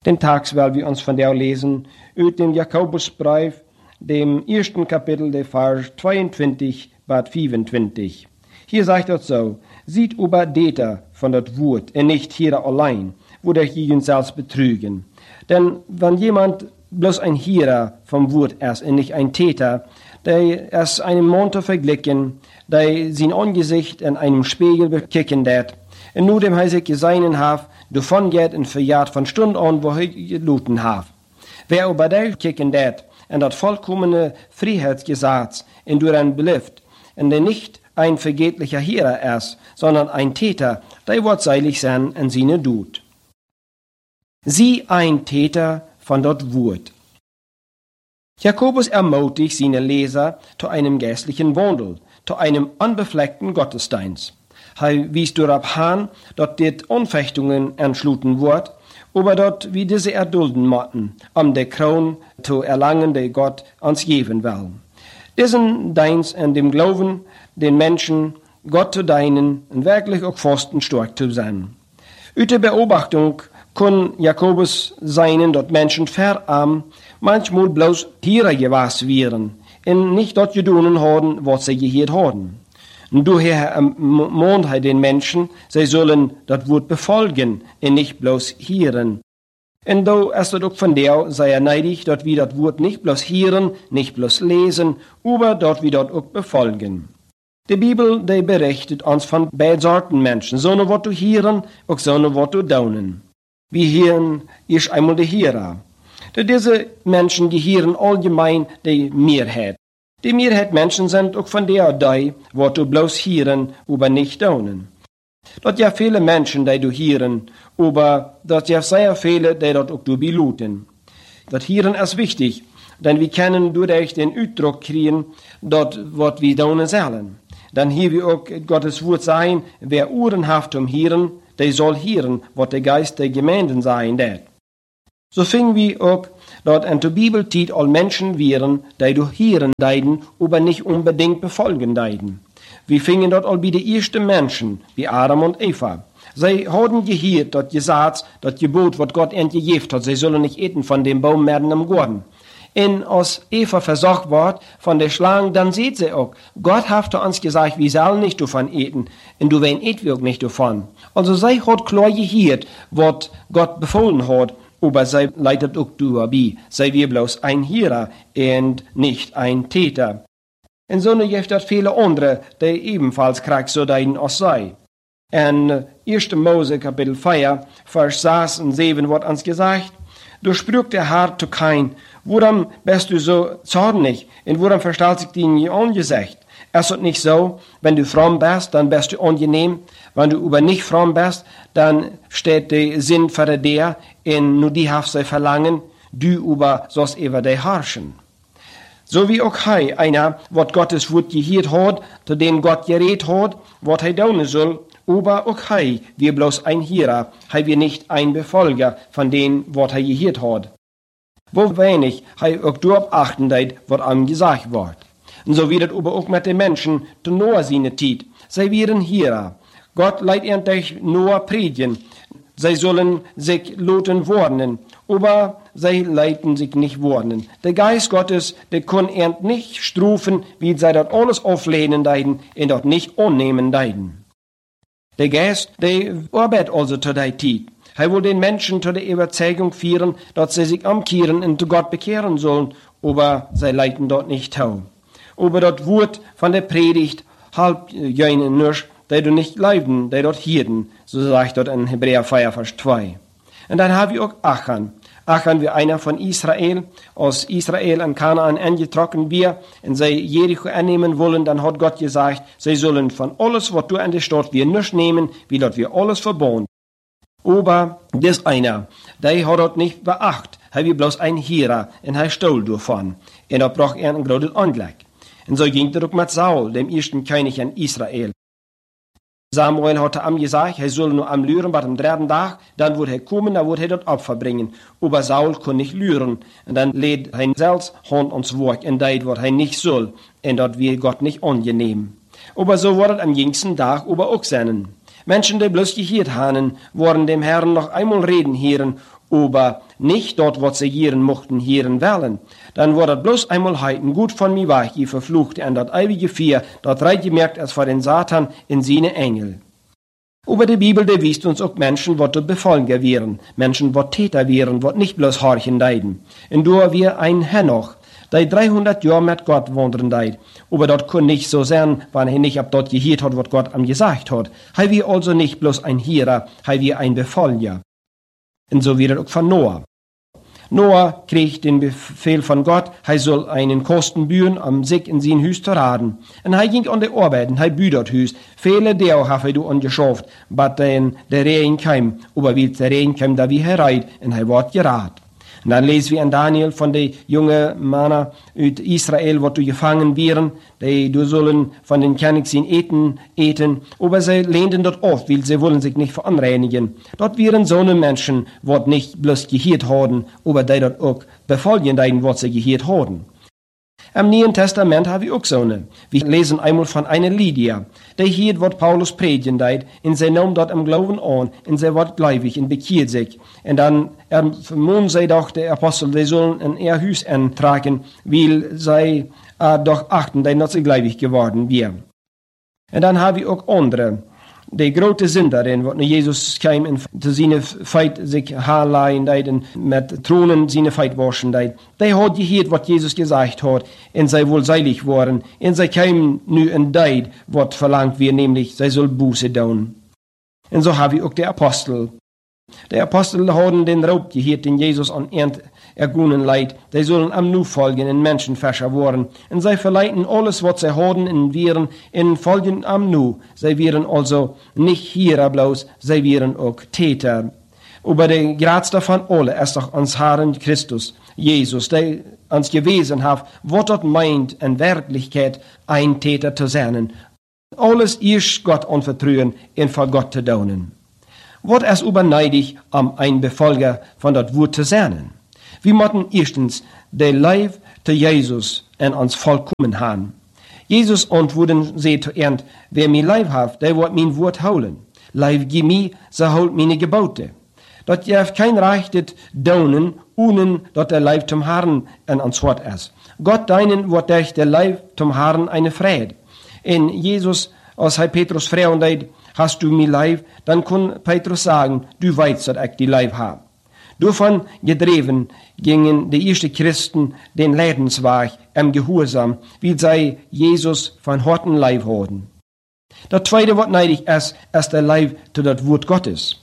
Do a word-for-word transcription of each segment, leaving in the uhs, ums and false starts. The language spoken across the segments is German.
Den Tags wollen wir uns von der lesen, uit dem Jakobusbrief, dem ersten Kapitel, der Vers zweiundzwanzig bis fünfundzwanzig. Hier sagt er so: Sieht über Data von das Wort und nicht hier allein, wo der je uns selbst betrügen. Denn wenn jemand bloß ein Hierer vom Wort ist und nicht ein Täter, der es einem Monte verglichen, der sein Angesicht in einem Spiegel bekicken dat, und nur dem heißig geseinen haf, davon geht und verjahrt von Stund an, wo er geluten haf. Wer über der kicken dat, und das vollkommene Freiheitsgesetz in duran belieft, und der nicht ein vergetlicher Hierer ist, sondern ein Täter, der wird seilig sein und seine tut. Sie ein Täter von dort Wort. Jakobus ermutigt seine Leser zu einem geistlichen Wandel, zu einem unbefleckten Gottesdienst. Er wies darauf an, dass dit Anfechtungen entschluten wird, aber dort wie diese erdulden mochten, um die Krone zu erlangen, die Gott uns geben will. Diesen Dienst in dem Glauben, den Menschen Gott zu dienen und wirklich auch Pfosten stark zu sein. Uit der Beobachtung kann Jakobus seinen, dass Menschen verarm manchmal bloß Hierer gewas wären, und nicht dort gedonen haben, was sie gehört haben. Und daher ermahnt er den Menschen, sie sollen das Wort befolgen und nicht bloß hören. Und da ist es auch von der, sei er neidig, dass wir das Wort nicht bloß hören, nicht bloß lesen, aber dort wir dort auch befolgen. Die Bibel, die berichtet uns von beiden Sorten Menschen, so ne was zu hören, auch so ne was zu daunen. Wir hören ist einmal die Hierer. Diese Menschen gehören allgemein die Mehrheit. Die Mehrheit Menschen sind auch von der die, was du bloß hören, aber nicht daunen. Dort ja viele Menschen, die du hören, aber dort ja sehr viele, die dort auch du beluten. Das Hören ist wichtig, denn wir können durch den Ausdruck kriegen, dort, was wir daunen sollen. Dann hier wir auch Gottes Wort sein, wer Ohren haft zum Hören, der soll hören, was der Geist der Gemeinden sein wird. So fingen wir auch, dort in der Bibel tiet all Menschen wären, die durch Hören deiden, aber nicht unbedingt befolgen deiden. Wir fingen dort all wie die ersten Menschen, wie Adam und Eva. Sie haben gehört, dort gesagt, das Gebot, was Gott ihnen gegeben hat, sie sollen nicht eten von dem Baum werden im Garten. Und als Eva versorgt wird von der Schlange, dann sieht sie auch, Gott hat uns gesagt, wir sollen nicht davon eten, und du wen et wir auch nicht davon. Also sie hat klar gehört, was Gott befohlen hat, aber sie leitet auch dabei, sie wir bloß ein Hierer und nicht ein Täter. Und so gibt es viele andere, die ebenfalls krank so deuten als sei. In erster Mose Kapitel vier, Vers sechs und sieben wird uns gesagt, du sprüch der Herr zu Kain, warum bist du so zornig und warum verstellt sich dein Angesicht? Es ist nicht so, wenn du fromm bist, dann bist du angenehm, wenn du aber nicht fromm bist, dann steht der Sinn für dir und nur die hast sie verlangen, du aber sollst über dich herrschen. So wie auch hei, einer, was Gottes Wort gehört hat, zu dem Gott geredet hat, was er tun soll, aber auch hei, wir bloß ein Hierer, hei wir nicht ein Befolger von dem, was er gehört hat. Wo wenig hei auch darauf achten deit, was ihm gesagt wird. Und so wird es aber auch mit den Menschen zu Noah seine Zeit. Sie wären Hierer. Gott leiht endlich Noah predigen. Sie sollen sich loten warnen, aber sie leiten sich nicht warnen. Der Geist Gottes, der kann er nicht strufen, wie sie dort alles auflehnen deiden und dort nicht annehmen deiden. Der Geist, der arbeitet also zu der Zeit. Er will den Menschen zu der Überzeugung führen, dass sie sich umkehren und zu Gott bekehren sollen, aber sie leiten dort nicht tau. Aber das Wort von der Predigt halb jönen nur, die du nicht leiden, die dort hirden, so sagt dort in Hebräer vier, Vers zwei. Und dann haben wir auch Achan. Achan wie einer von Israel, aus Israel an Kanaan angetroffen wir, und sie Jericho annehmen wollen, dann hat Gott gesagt, sie sollen von alles, was du an der Stadt wir nicht nehmen, wie dort wir alles verbauen. Aber das einer, der hat dort nicht beacht, er wie bloß ein Hierer, und er stohl davon, und da brach er ein großes Unglück. Und so ging es auch mit Saul, dem ersten König in Israel. Samuel hatte am gesagt, er soll nur am Lüren bei dem dritten Tag, dann wird er kommen, dann wird er dort Opfer bringen. Aber Saul kann nicht lüren. Und dann lädt er selbst Hand ans Werk, und das, was er nicht soll, und dort wird Gott nicht angenehm. Aber so wird es am jüngsten Tag aber auch sein. Menschen, die bloß gehört haben, wollen dem Herrn noch einmal reden hören, aber nicht dort, was sie hören mochten, hören wollen. Dann wurde bloß einmal heiten, gut von mir weg, ihr Verfluchte, an das ewige Vier, dort reit gemerkt als vor den Satan in seine Engel. Aber die Bibel, die wies uns auch Menschen, die Befolger wären, Menschen, die Täter wären, die nicht bloß horchen deiden. Und da wir ein Henoch, der dreihundert Jahre mit Gott wandern deid, aber dort kann nicht so sein, wenn er nicht ab dort gehört hat, was Gott ihm gesagt hat. Hij wir also nicht bloß ein Hierer, hij wir ein Befolger. Und so wird es auch von Noah. Noah kriegt den Befehl von Gott, er soll einen Kosten bühen, um sich in sein Haus zu raden. Und er ging an die Arbeit, und er büht das Haus. Viele Deo habe du angeschafft, but dann der Regen kam, aber wie der Regen kam, da wie herreit, und er ward gerad. Und dann lesen wir in Daniel von den jungen Männern aus Israel, wo du gefangen wären, die du sollen von den Königsin eten, eten, aber sie lehnten dort auf, weil sie wollen sich nicht veranreinigen. Dort wären so eine Menschen, die nicht bloß gehört haben, aber die dort auch befolgen, was sie gehört haben. Im Neuen Testament haben wir auch so eine. Wir lesen einmal von einer Lydia. Die hielt, was Paulus predigen deit, und sie nahm dort im Glauben an, und sie wird gläubig und bekehrt sich. Und dann ähm, vermuten sie doch, der Apostel, die sollen in ihr Haus eintragen, weil sie äh, doch achten, dass sie gläubig geworden wären. Und dann haben wir auch andere. Die große Sünderin, wo Jesus kam und zu seine Feit sich herleihen, und mit Thronen seine Feit waschen, die hat gehört, was Jesus gesagt hat, und sie wohl seilig waren, und sie kamen nu in Deid, was verlangt wird, nämlich, sie soll Buße tun. Und so haben wir auch die Apostel. Die Apostel haben den Raub gehört, den Jesus an Ernt ergunen leid. Die sollen am Nu folgen, in Menschenfäscher worden. Und sie verleiten alles, was sie haben, in Viren, in folgen am Nu. Sie wären also nicht hier bloß, sie wären auch Täter. Aber der Gradste von alle ist doch ans Herrn Christus, Jesus, der uns gewesen hat, was dort meint, in Wirklichkeit ein Täter zu sein. Alles ist Gott anvertrauen, und vor Gott zu tun. Was ist überneidig, um ein Befolger von dort Wort zu sein? Wir müssen erstens den Leib zu Jesus in uns vollkommen haben. Jesus antworten sie zu Ernt, wer mir Leib hat, der wird mein Wort holen. Leib gib mir, so holt meine Gebote. Dort darf kein Recht daunen, ohne dass der Leib zum Herrn in uns Wort ist. Gott deinen wird durch der Leib zum Herrn eine Friede. In Jesus, als er Petrus fragt, hast du mir Leib, dann kann Petrus sagen, du weißt, dass ich die Leib habe. Davon gedreven gingen die ersten Christen den Leidensweg im Gehorsam, wie sie Jesus von harten Leib hatten. Das zweite, was neidig ist, ist der Leib zu das Wort Gottes.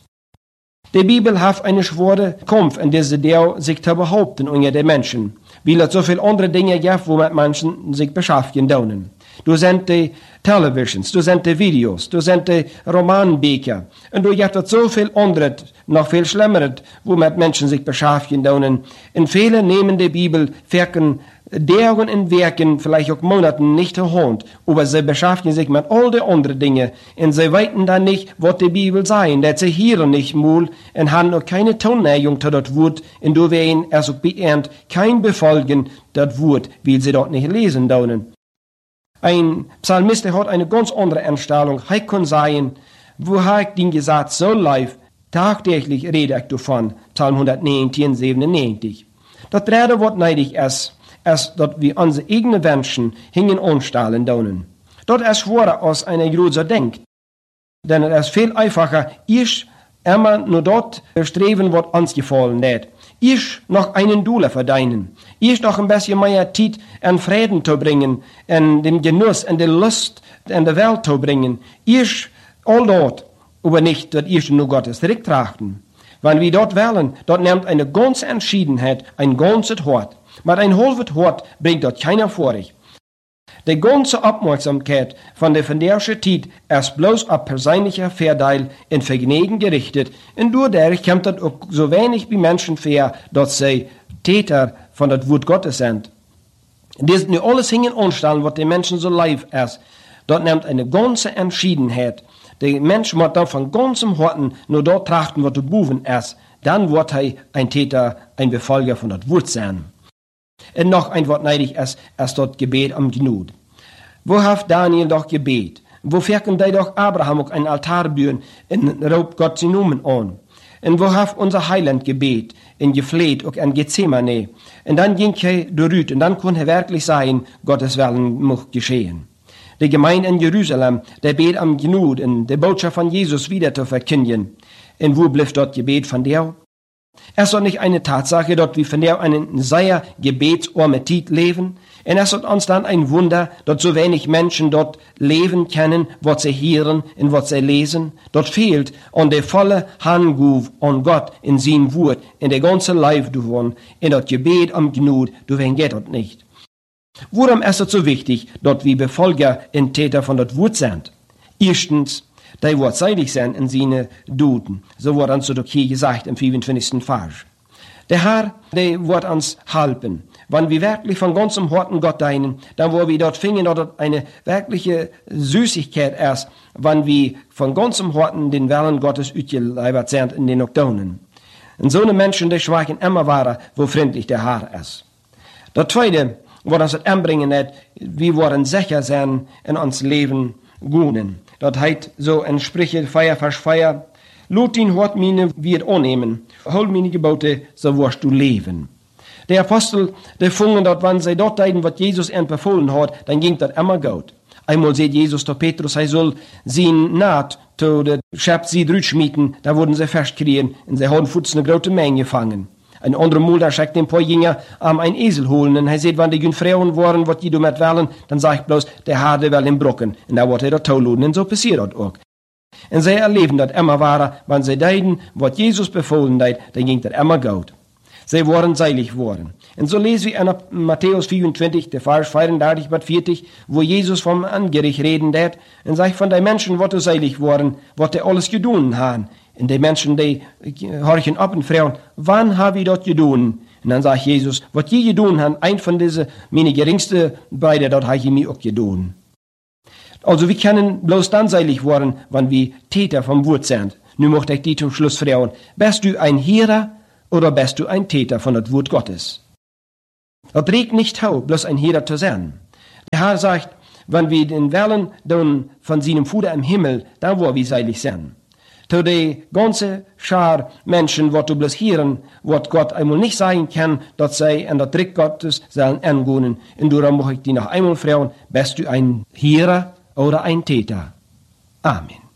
Die Bibel hat einen schweren Kampf, in dieser der sich zu behaupten unter den Menschen, weil es so viele andere Dinge gibt, womit Menschen sich beschäftigen dürfen. Du sind die Televisions, du sind die Videos, du sind die Romanbücher. Und du hast so viel anderes, noch viel Schlimmeres, womit Menschen sich beschäftigen dürfen. Und viele nehmen die Bibel, wirken deren in Werken, vielleicht auch Monaten nicht zur Hand, aber sie beschäftigen sich mit all den anderen Dingen. Und sie weiten dann nicht, was die Bibel sei, dass sie hören nicht mal und haben auch keine Tonnägung zu das Wort, und du werden also beernt kein Befolgen das Wort, weil sie dort nicht lesen dürfen. Ein Psalmist, der hat eine ganz andere Einstellung. Er kann sagen, wo ich den Gesetz so live, tagtäglich rede ich davon. Psalm hundertneunzehn, siebenundneunzig. Das dritte, was neidig ist, ist, dass wir unsere eigenen Wünschen hingen anstellen dürfen. Das ist schwerer, als eine Große denkt. Denn es ist viel einfacher, ich immer nur dort streben, was uns gefallen hat. Ich noch einen Dule verdienen. Ich noch ein bisschen mehr Zeit in Frieden zu bringen, in den Genuss, in die Lust in der Welt zu bringen. Ich all dort, aber nicht, dass ich nur Gottes Recht trachten. Wenn wir dort wählen, dort nimmt eine ganze Entschiedenheit, ein ganzes Hort. Mit ein halbes Hort bringt dort keiner vor sich. Die ganze Aufmerksamkeit von der verderischen Zeit ist bloß auf persönlicher Vorteil und Vergnügen gerichtet, und dadurch kommt das auch so wenig wie Menschen vor, dass sie Täter von das Wort Gottes sind. Das ist nicht alles hingen anstellen, was den Menschen so live ist. Dort nimmt eine ganze Entschiedenheit. Der Mensch muss dann von ganzem Herzen nur dort trachten, was der Buben ist. Dann wird er ein Täter, ein Befolger von das Wort sein. Und noch ein Wort neidig ist, ist dort Gebet am Gnut. Wo hat Daniel doch gebet? wo ferken die doch Abraham auch ein Altar bühren, und raubt Gott sie Namen an. Und wo hat unser Heiland gebet, in gefleht, auch an Gethsemane. Und dann ging er durch, und dann konnte er wirklich sagen, Gottes Willen muss geschehen. Die Gemeinde in Jerusalem, der bet am Genut, und die Botschaft von Jesus wieder zu verkündigen. Und wo blieb dort Gebet von der? Es ist nicht eine Tatsache, dort wie von der einen sehr gebetsarme Zeit leben. Und es ist uns dann ein Wunder, dass so wenig Menschen dort leben können, was sie hören und was sie lesen. Dort fehlt an der volle Handguf an Gott in sein Wort, in der ganze Leib davon, in das Gebet am Gnut, du wen geht dort nicht. Warum ist es so wichtig, dass wir Befolger und Täter von das Wort sind? Erstens, die wird seilig sein in seine Duden. So wird uns doch hier gesagt im fünfundzwanzigsten Vers. Der Herr, der wird uns helfen. Wenn wir wirklich von ganzem Herzen Gott dienen, dann wollen wir dort finden, dass das eine wirkliche Süßigkeit ist, wenn wir von ganzem Herzen den Willen Gottes utgeleibert sind in den Oktonen. Und so eine Menschen, die schweigen immer wahrer, wo freundlich der Herr ist. Das Zweite, was uns das anbringen hat, wir wollen sicher sein in uns Leben gunen. Das heißt so in Sprüche Feier, Vers Feier, Lot ihn hort mine wird annehmen, hol meine Gebote, so wirst du leben. Der Apostel, der fungen dort, wenn sie dort deuten, was Jesus ihnen befohlen hat, dann ging das immer gut. Einmal sieht Jesus zu Petrus, er soll sein Naht zu der Schäpp sie drütschmieden, da wurden sie festkriegen, und sie haben futz eine große Menge gefangen. Ein anderer Mal, da schickt den paar Jünger am ein Esel holen, und er sieht, wenn die Frauen waren, was die damit wollen, dann sagt bloß, der Herr, der will den Brocken, und da wird er dort tolluden, und so passiert das auch. Und sie erleben das immer wahrer, wenn sie deuten, was Jesus befohlen hat, dann ging das immer gut. Sie waren seilig worden. Und so lesen wir in Matthäus vierundzwanzig, der Vers vierunddreißig bis vierzig, wo Jesus vom Angericht reden hat, und sagt von den Menschen, was du seilig worden, was die alles gedun haben. Und die Menschen, die horchen ab und fragen, wann habe ich das gedun? Und dann sagt Jesus, was die gedun haben, ein von diesen, meine geringste Beide, dort habe ich mir auch gedun. Also wir können bloß dann seilig worden, wenn wir Täter vom Wort sind. Nun möchte ich die zum Schluss fragen, bist du ein Hörer oder bist du ein Täter von das Wort Gottes? Das regt nicht hau, bloß ein Hörer zu sein. Der Herr sagt, wenn wir den Wellen dann von seinem Vater im Himmel, dann wollen wir seilig sein. Zu die ganze Schar Menschen, was du bloß hören, was Gott einmal nicht sagen kann, dass sie an das Trick Gottes sollen angehen. Und darum möchte ich dich noch einmal fragen, bist du ein Hörer oder ein Täter? Amen.